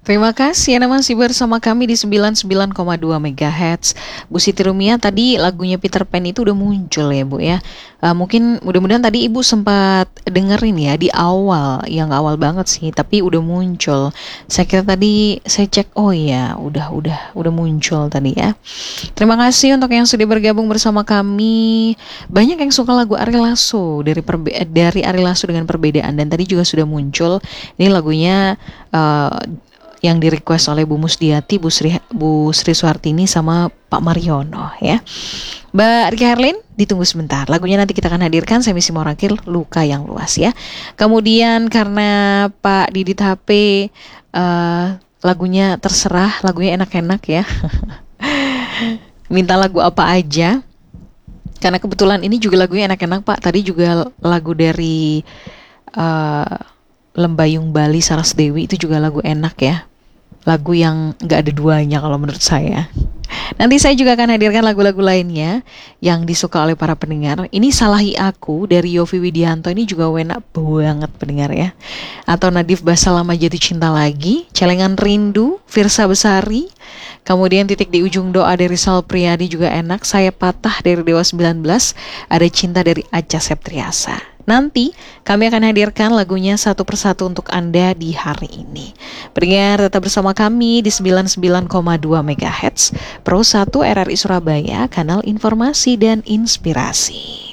Terima kasih Anda masih bersama kami di 99,2 MHz. Bu Siti Rumia, tadi lagunya Peter Pan itu udah muncul ya Bu ya. Mungkin mudah-mudahan tadi Ibu sempat dengerin ya di awal, yang awal banget sih, tapi udah muncul. Saya kira tadi saya cek, oh iya, udah muncul tadi ya. Terima kasih untuk yang sudah bergabung bersama kami. Banyak yang suka lagu Ari Lasso dari Ari Lasso dengan perbedaan, dan tadi juga sudah muncul. Ini lagunya yang di-request oleh Bu Musdiati, Bu Sri Suhartini sama Pak Mariono ya. Mbak Rika Herlin, ditunggu sebentar. Lagunya nanti kita akan hadirkan, Saya Misi Morakil, Luka Yang Luas ya. Kemudian karena Pak Didit HP lagunya terserah, lagunya enak-enak ya. Minta lagu apa aja. Karena kebetulan ini juga lagunya enak-enak Pak. Tadi juga lagu dari Lembayung Bali Saras Dewi itu juga lagu enak ya. Lagu yang gak ada duanya kalau menurut saya. Nanti saya juga akan hadirkan lagu-lagu lainnya yang disuka oleh para pendengar. Ini Salahi Aku dari Yovie Widianto, ini juga enak banget pendengar ya. Atau Nadif Basalamah Jatuh Cinta Lagi, Celengan Rindu, Firsa Besari. Kemudian Titik di Ujung Doa dari Sal Priadi juga enak. Saya Patah dari Dewa 19. Ada Cinta dari Acha Septriasa. Nanti kami akan hadirkan lagunya satu persatu untuk Anda di hari ini. Pendengar tetap bersama kami di 99,2 MHz Pro 1 RRI Surabaya, kanal informasi dan inspirasi.